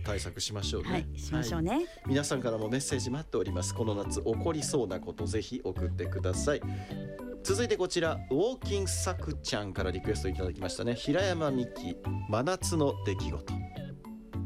対策しましょうね。 はい、しましょうね。 皆さんからもメッセージ待っております。この夏起こりそうなことぜひ送ってください。続いてこちらウォーキンさくちゃんからリクエストいただきましたね。平山美希真夏の出来事。